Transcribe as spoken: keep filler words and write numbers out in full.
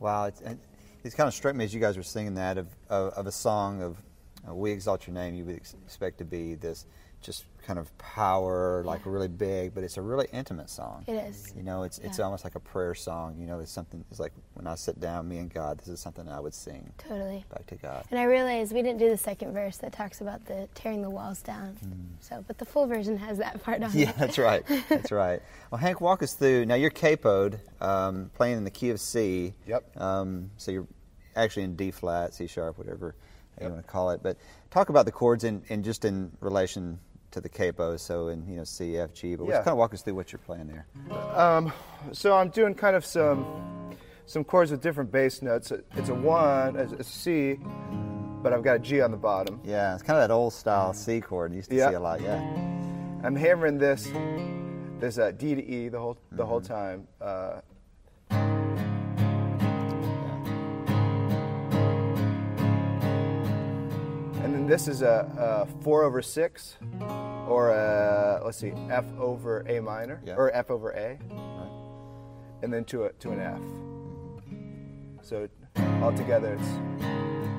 Wow, it's, it's kind of struck me as you guys were singing that of of, of a song of uh, "We Exalt Your Name." You would ex- expect to be this just kind of power, like really big, but it's a really intimate song. It is. You know, it's yeah. it's almost like a prayer song. You know, it's something. It's like when I sit down, me and God, this is something I would sing. Totally. Back to God. And I realized we didn't do the second verse that talks about the tearing the walls down. Mm. So, but the full version has that part on yeah, it. Yeah, that's right. That's right. Well, Hank, walk us through. Now you're capoed, um, playing in the key of C. Yep. Um, so you're actually in D flat, C sharp, whatever yep. you want to call it. But talk about the chords in, in just in relation to the capo, so in you know C, F, G, but yeah. just kind of walk us through what you're playing there. Um, so I'm doing kind of some some chords with different bass notes. It's a one, it's a C, but I've got a G on the bottom. Yeah, it's kind of that old style C chord you used to yeah. see a lot. Yeah. I'm hammering this this uh, D to E the whole the mm-hmm. whole time. Uh, And then this is a, a four over six, or a, let's see, F over A minor, yeah. or F over A, right. and then to a to an F. So altogether it's.